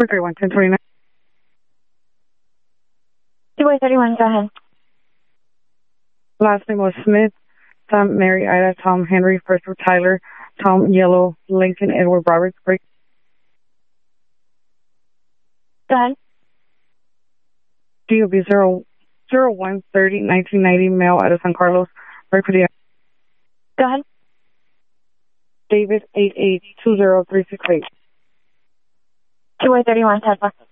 431, 1029. 231, go ahead. Last name was Smith, Tom, Mary, Ida, Tom, Henry, first were Tyler, Tom, Yellow, Lincoln, Edward, Roberts, Break. Go ahead. DOB 0130, 1990, male, out of San Carlos, Berkeley. Go ahead. David, 8820368. 231, Tesla.